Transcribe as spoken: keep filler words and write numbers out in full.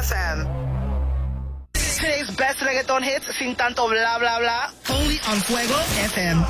F M. Today's best reggaeton hits sin tanto bla bla bla. Only on Fuego F M.